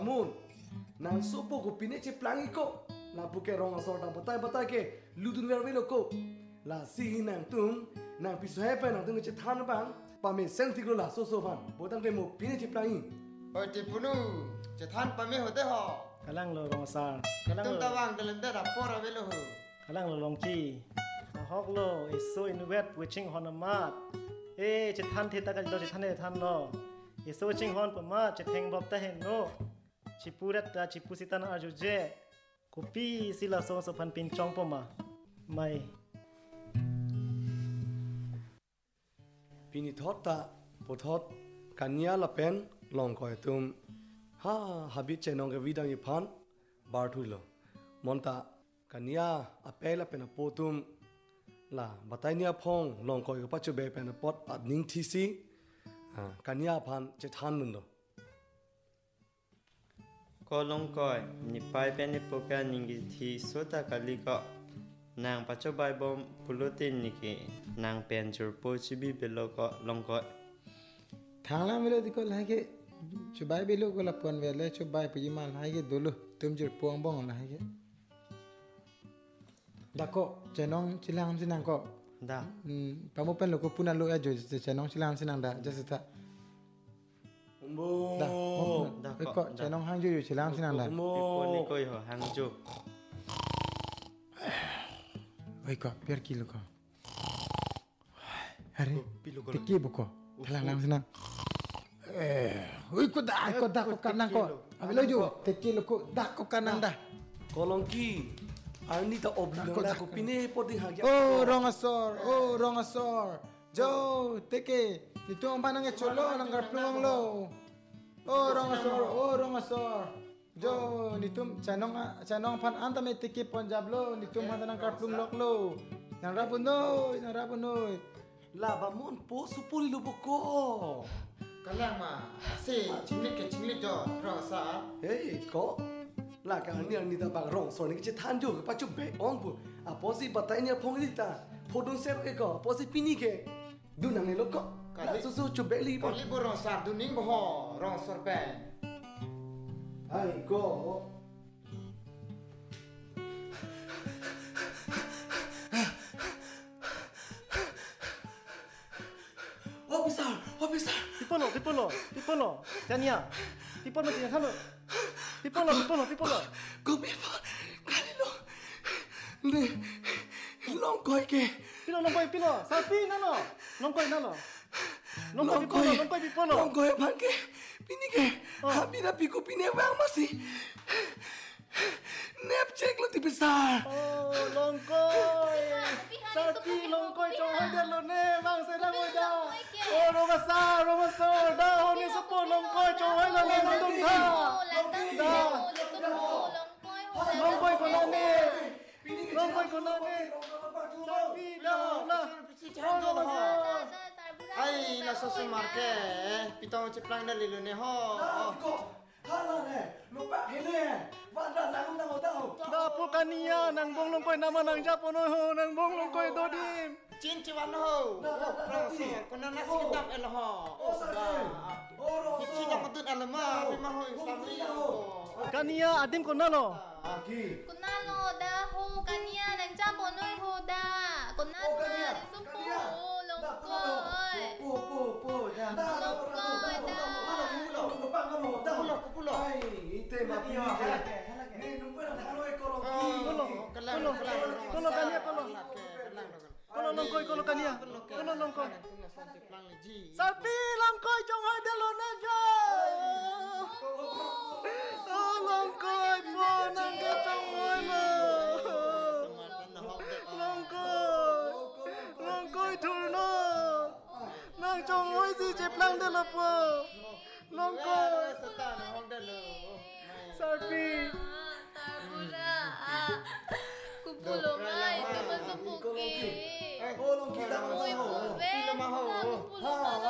bamun nang sopo ko pineche plangi ko la buke rong asor dang batai ke ludun vervelo ko la si nang tung nang piso hepe nang tung che than bang pa me seng tiklo la so ban bodang de mo pineche plangi oi ti punu che than pa me hote ho kalang lo rong sar kalang tum lo tawang dalam da rapor velo ho kalang lo long ki hok lo is so in wet witching hon amat che than the ta ka lo che than ne than lo is so witching hon pa ma che theng bop ta hen no chipurat ta chipusitana arju je kopi sila so so phan pin chong pa ma mai pini thot ta pothot kanya la pen long koi tum ha habit chenong ke vidang ye phan bar thulo monta kanya apela pen potum la batainia phong long koi ka pachu be pen pot adning thisi kanya phan che than mun lo ก็ลงก่อยนิไปเป็นนิโปแกนิงกิทีสุตากาลิก็นางปัจจุบันบอมปุโรตินนิกินางเป็นจูโปชิบิเบโลก็ลงก่อย Thangla melo diko lagi chubai belo ko lapon vele chubai pujimal lagi dulu tum jur puang bong lagi dako cenong cilang sinang ko ดา pamu pen lo ko punan lo ajo cenong cilang sinang da jasita umbo da ko cenong hang ju cilang sinang da ปิปนนี่ก็อยู่ฮังจู oi ko biar kilo ko hari teki buko thalang sinang oi ko da ko kanang ko abelo ju teki lo ko da ko kanang da kolong ki arni ta oblo la ko pine podi ha ya oh rong asor jo teke itu panang cholo nang garplong lo oh rong asor jo nitum chanong pan anta me teke punjab lo nitum panang garplong lok lo nang rabunoi la bamun po supuli lo boko kalang ma si cinglik jo rong asar hey ko la ka ni ta bang rong so ni che than jo pa chu be on bu a posi batai ni phong ni ta phodon ser ke ko posi pini ke du nang ne lo ko la su chu be li Poli bo rong asar duning bo ho rong asar pe ai ko Officer Pipolo Tania Pipolo mati halo Pipolo Go people kali lo ne long koi ke Pilo sapi nano Longkoi Pipolo long koi pan ke pini ke habira piku pini bang masih nep cek lo besar oh longkoi sapi longkoi chong dia lo ne bang sedang moda oh romasar da honi sepo longkoi chong hai lo ne dong tha longkoi ko ne sapi da la ai la sosu marke pitong ceplang da lilu ne ho hala ne lupa hele vanda nang tao da pukania nang bong longkoi nama nang japono ho nang bong longkoi dodim cin ciwan ho rong asar kuna nasi kitab el ho Kiki yang matut alama bima ho samli kania adim konalo Kunalo da ho kania nang japo noi ho da kunalo supu longkoi po longkoi da pulo ite ma pini ke ni numpa nang halo ekolo Kolo kania Kolo longkoi kania Kolo longkoi sapi longkoi chong hai de lo na ja longkoi po nang ke chong hai lo longkoi turno nang chong hai si che plang de lo po longkoi sapi Kupulo ngai teman sepuki Kolong kita Oi, mau pulbe. Pilo maho. Ha